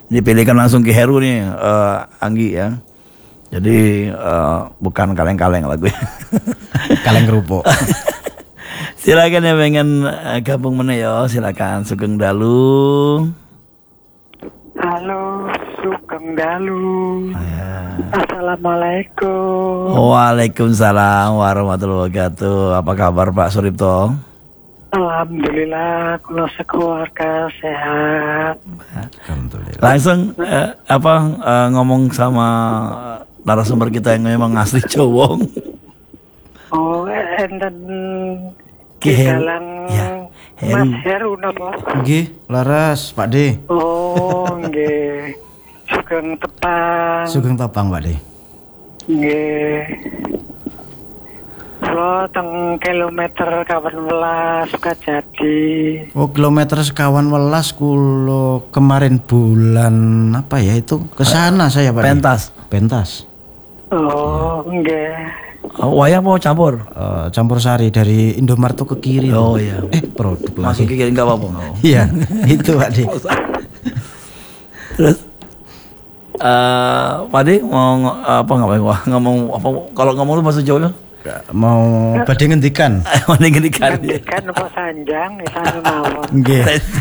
dipilihkan langsung Ki Heru nih, Anggi ya. Jadi bukan kaleng-kaleng lagu ya. Kaleng kerupuk. Silakan yang pengen gabung mana ya, silakan Sugeng Dalu. Halo, Sugeng Dalu. Assalamualaikum. Waalaikumsalam warahmatullahi wabarakatuh. Apa kabar Pak Suripto? Alhamdulillah, kula sekeluarga sehat. Alhamdulillah. Langsung ngomong sama narasumber kita yang memang asli Jawa. Oh, enten Ki Heru. dalang Ya, Heru. Mas Heru napa? Nggih, laras Pak D. Oh, nggih. Sugeng Tepang. Sugeng Tepang Pak D. Nggih. Kula teng kilometer 18 Sukajadi. Oh, kilometer sekawan welas kulo kemarin bulan apa ya itu kesana saya Pak D. Pentas. Oh, nggih. Wayang mau campur? Campur sari dari Indomaret tuh ke kiri. Oh iya. Produk Masuk lagi. ke kiri nggak apa-apa. Iya, itu Pak D. Terus Pak De mau ngomong apa? Kalau ngomong lu bahasa Jawa Mau badhe ngendikan. mana ngedikan? Kan apa sanjang isane mawon. Nggih.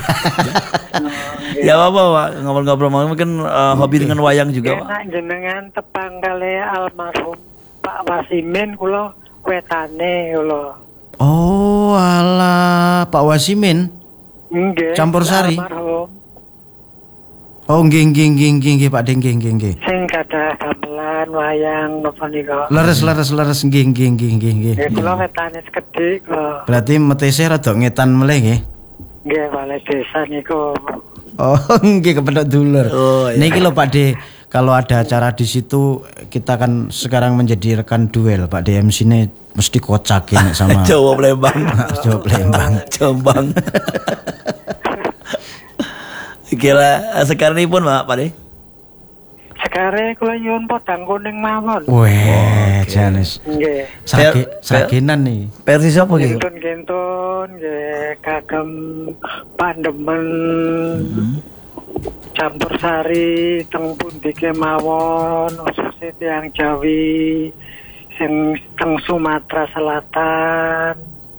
Ya apa Pak, ngobrol-ngobrol mungkin hobi dengan wayang juga Pak. Enak jenengan tepang kali almarhum Pak Wasimin kula wetane kula. Oh, alah Pak Wasimin. Nggih. Campur sari. Almarhum Oh, nggih Pak D, nggih. sing kathah gamelan wayang napa nika. Leres nggih. Nggih kula wetane sekedhik kula. Berarti metese rada ngetan meleh nggih. Nggih balai desa niku. Oh, nggih kepethuk dulur. Oh, iya. Niki lho Pak D, kalau ada acara di situ kita kan sekarang menjadi rekan duel. Pak D MC-ne mesti kocak ini sama Jawa Palembang. Jawa Palembang. Jombang. Kira sekarang ini pun Pak De. Sekarang kula nyuwun podang kuning mawon. Weh, Janis. Nggih. Sagenan nih. Versi siapa gitu? Gentun nggih kagem pandemen. Campur sari teng pundi kemawon khususnya tiyang Jawi sing teng Sumatera Selatan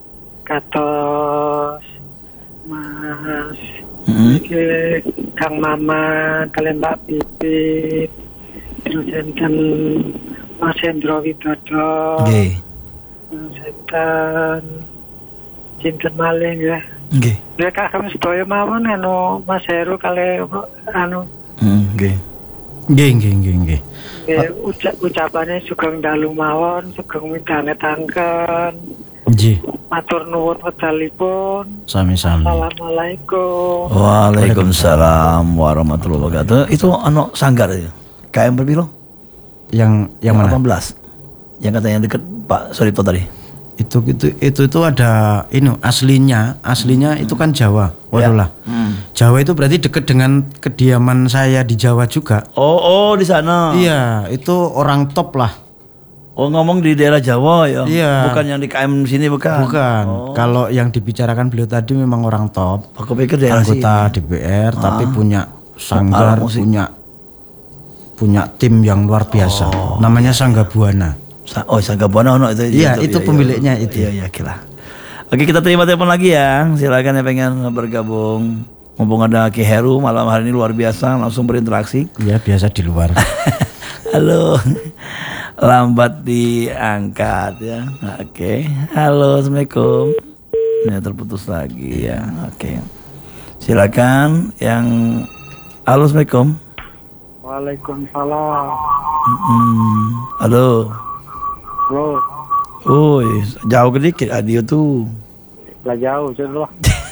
kados Mas iki Kang Maman kalian Mbak Pipit terus enten Mas Hendro Widodo Nggih. enten cinten maling ya. Nggih. Ya kagem sedaya mawon anu Mas Heru kali anu Nggih. Nggih. ucapane Sugeng Dalu mawon, Sugeng midhangetangken. Nggih. Matur nuwun wedalipun. Sami-sami. Assalamualaikum. Waalaikumsalam warahmatullahi wabarakatuh. Itu ano sanggar ya? KM berpiro? Yang mana? 18. Yang katanya deket Pak Suripto tadi. Itu ada ini aslinya itu kan Jawa. Waduh lah. Jawa itu berarti dekat dengan kediaman saya di Jawa juga. Oh di sana. Iya, itu orang top lah. Oh ngomong di daerah Jawa ya? Iya. Bukan yang di KM sini bukan? Bukan. Kalau yang dibicarakan beliau tadi memang orang top. Aku pikir daerah Anggota sini. DPR tapi punya sanggar, musik. punya tim yang luar biasa. Namanya Sangga Buana. Sangga Buana ono itu. Iya, itu pemiliknya itu. Iya, kira. Oke, kita terima telepon lagi ya. Silakan yang pengen bergabung. Mumpung ada Ki Heru malam hari ini luar biasa, langsung berinteraksi. Iya, biasa di luar. Halo. Lambat diangkat ya. Oke. Halo, Assalamualaikum. Ini terputus lagi ya. Oke. Silakan yang halo, Assalamualaikum. Waalaikumsalam. Halo. Halo. Jauh sedikit radio tuh. Lah jauh lah.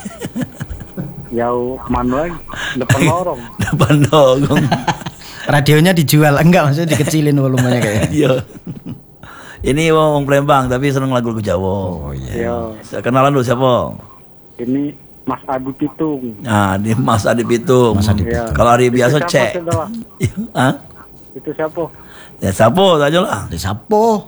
Jauh mana lagi? Depan lorong. Depan dong. Radionya dijual enggak, maksudnya dikecilin volumenya kayaknya. Iya. Ini wong Palembang tapi seneng lagu Jawa. Oh iya. Iya. Kenalan dulu siapa? Ini Mas Adi Pitung. Nah, di Mas Adi Pitung. Mas Adi Pitung. Kalau hari Itu biasa siapa, cek. saudara? Hah? Itu siapa? Ya siapa aja lah. Di sapo.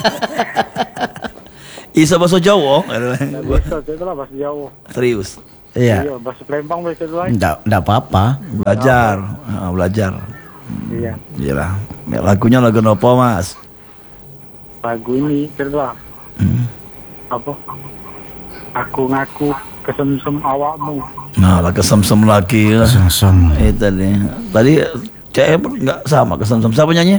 Iso bahasa Jawa. Bisa, itu lah bahasa Jawa. Serius. Iya. Iya, bahasa Palembang bahasa dulu. Enggak apa-apa. Belajar, belajar. Iya. Iyalah. Lagunya lagu nopo Mas? Lagu ini cerita. Apa? Aku ngaku kesemsem awakmu. Nah, lah kesem-sem lagi. Seng-seng. Itu nih. Tadi CM nggak sama kesem-sem. Siapa nyanyi?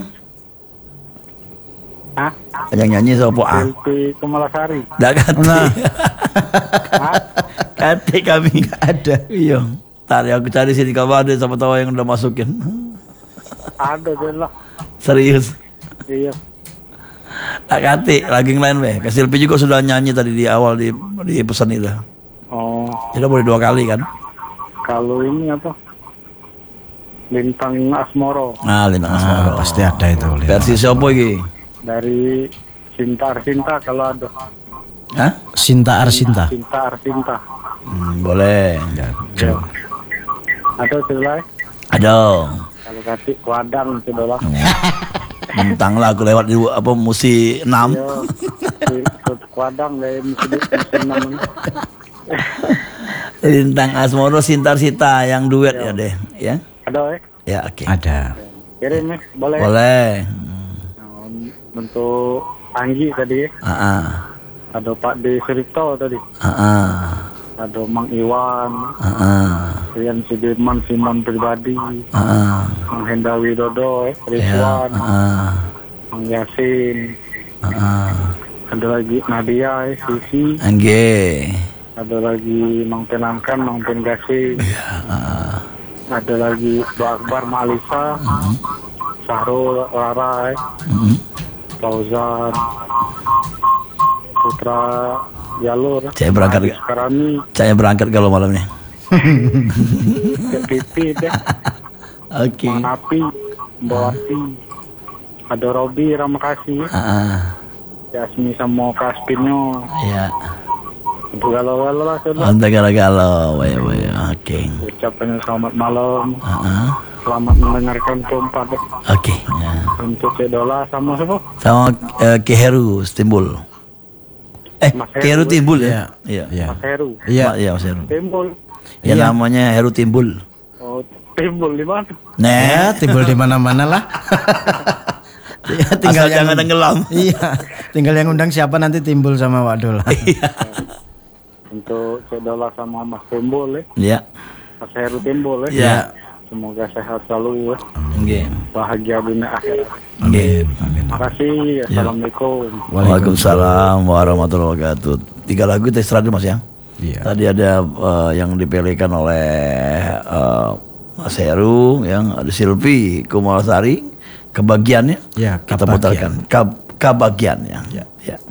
Hah? Yang nyanyi siapa? LP Kemalasari. Nggak ganti. Nah. Hah? Ganti kami. Ada. Iya. Tadi aku cari sini kalau ada siapa tahu yang udah masukin. Ada deh lah. Serius. Iya. Tak ganti. Lagi yang lain weh. Silpi juga sudah nyanyi tadi di awal di pesan itu. Oh, Tidak boleh 2 kali kan? kalau ini apa? Lintang Asmoro Nah, Lintang Asmoro. Pasti ada itu. Versi siapa iki? dari Cinta Arsinta kalau ada. Hah? Sinta Arsinta. Cinta Arsinta. Boleh. Ya. Ada selai. Ada. Kalau kasih kuadang itu lah. Mentang lah aku lewat di apa musi 6. Iya. Ikut kuadang dari musim enam. Lintang Asmoro Sintar Sita yang duet ya deh, ya. Ada Ya, oke. Ada. kirim ya, boleh. Boleh. Nah, untuk Anggi tadi, Heeh. ada Pak D Srito tadi, Heeh. ada Mang Iwan, Heeh. Rian Sudirman Simon pribadi, Heeh. Mang Hendra Widodo, Ya. Rizwan, Heeh. Mang Yasin, Heeh. ada lagi Nadia, Sisi, Angge. ada lagi Mang Penangkan, Mang Pengasih, ada lagi Mbak Akbar, Mak Alisa, Sahrul, Lara, Fauzan, Putra Jalur, Saya berangkat. Adis Karami, Saya berangkat kalau malamnya. Cek Pipi deh, Oke. Mang Napi, Mbak Wati, ada Robi, Ramakasih, Heeh. Yasmi sama Kaspinyo, Ya. galau-galau lah sudah. Anda galau-galau, ya. Oke. Ucapannya selamat malam, Heeh. selamat mendengarkan keempat. Oke. Ya. Untuk Cedola sama siapa? Sama Ki Heru Timbul. Mas Ki Heru Heru. Timbul ya? Iya. Iya. Mas Heru, Iya. Iya, Mas Heru. Timbul. Ya namanya Heru Timbul. Oh, Timbul di mana? Nah, Ya, timbul di mana-mana lah. Ya, tinggal jangan tenggelam. Iya, tinggal yang undang siapa nanti timbul sama Wak Dola. Untuk Cedola sama Mas Timbul ya, Ya. Mas Heru Timbul ya. Ya. Semoga sehat selalu ya, Oke. bahagia dunia akhirat. Oke. Terima kasih. Assalamualaikum. Waalaikumsalam warahmatullahi wabarakatuh. 3 lagu kita istirahat dulu Mas ya. Iya. Tadi ada yang dipilihkan oleh Mas Heru, yang ada Silvi Kumalasari, kebagiannya Ya, kita Kebagian. putarkan kebagian ya. Ya.